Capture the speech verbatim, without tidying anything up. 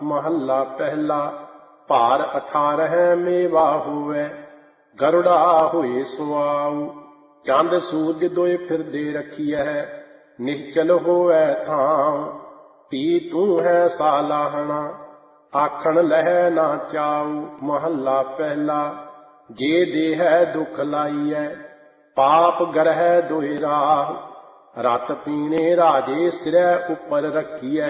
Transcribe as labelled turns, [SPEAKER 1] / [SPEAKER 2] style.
[SPEAKER 1] महला पहला। भार अठारह मेवा हुए, गरुड़ा हुए सुआऊ। चंद सूरज दोए फिरदे रखिए, निश्चल होवे थाम। पी तू है सालाहना, आखण लह ना चाऊ। महला पहला। जे देह दुख लाइए, पाप गरह दोए राह। रत पीने राजे सिरै उपर रखिए,